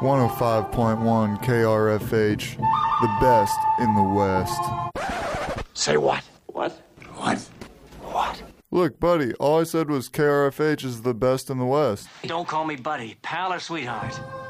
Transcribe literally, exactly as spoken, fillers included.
one oh five point one K R F H, the best in the West. Say what? What? What? What? Look, buddy, all I said was K R F H is the best in the West. Don't call me buddy, pal or sweetheart.